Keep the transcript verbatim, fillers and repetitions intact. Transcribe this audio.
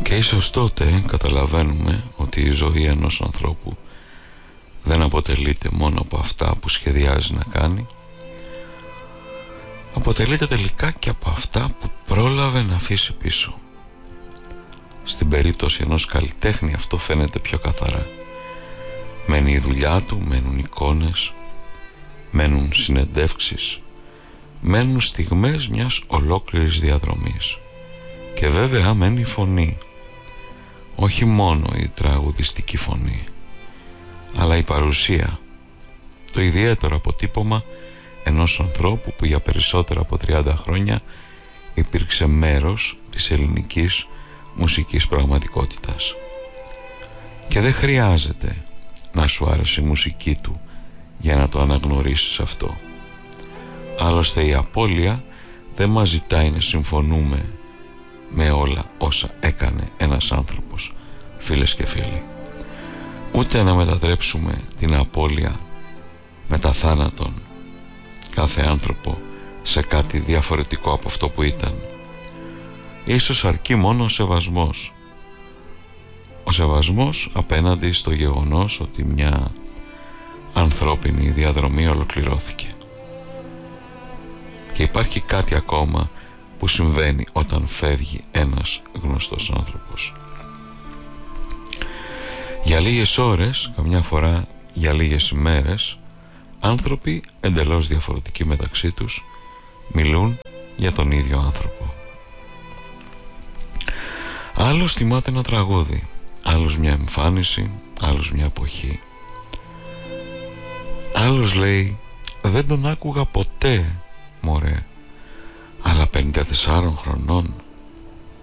Και ίσως τότε καταλαβαίνουμε ότι η ζωή ενός ανθρώπου δεν αποτελείται μόνο από αυτά που σχεδιάζει να κάνει, αποτελείται τελικά και από αυτά που πρόλαβε να αφήσει πίσω. Στην περίπτωση ενός καλλιτέχνη αυτό φαίνεται πιο καθαρά. Μένει η δουλειά του, μένουν εικόνες, μένουν συνεντεύξεις, μένουν στιγμές μιας ολόκληρης διαδρομής. Και βέβαια μένει η φωνή. Όχι μόνο η τραγουδιστική φωνή, αλλά η παρουσία, το ιδιαίτερο αποτύπωμα ενός ανθρώπου που για περισσότερα από τριάντα χρόνια υπήρξε μέρος της ελληνικής μουσικής πραγματικότητας. Και δεν χρειάζεται να σου άρεσε η μουσική του για να το αναγνωρίσεις αυτό. Άλλωστε η απώλεια δεν μας ζητάει να συμφωνούμε με όλα όσα έκανε ένας άνθρωπος, φίλες και φίλοι, ούτε να μετατρέψουμε την απώλεια μετά θάνατον κάθε άνθρωπο σε κάτι διαφορετικό από αυτό που ήταν. Ίσως αρκεί μόνο ο σεβασμός, ο σεβασμός απέναντι στο γεγονός ότι μια ανθρώπινη διαδρομή ολοκληρώθηκε. Και υπάρχει κάτι ακόμα που συμβαίνει όταν φεύγει ένας γνωστός άνθρωπος. Για λίγες ώρες, καμιά φορά για λίγες ημέρες, άνθρωποι εντελώς διαφορετικοί μεταξύ τους μιλούν για τον ίδιο άνθρωπο. Άλλος θυμάται ένα τραγούδι, άλλος μια εμφάνιση, άλλος μια εποχή. Άλλος λέει δεν τον άκουγα ποτέ, μωρέ, αλλά πενήντα τεσσάρων χρονών